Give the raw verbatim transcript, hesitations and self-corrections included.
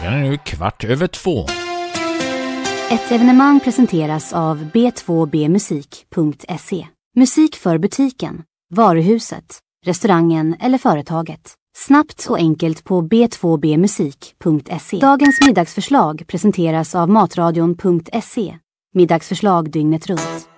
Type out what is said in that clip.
Klockan är nu kvart över två. Ett evenemang presenteras av b två b musik punkt se. Musik för butiken, varuhuset, restaurangen eller företaget. Snabbt och enkelt på b två b musik punkt se. Dagens middagsförslag presenteras av matradion punkt se. Middagsförslag dygnet runt.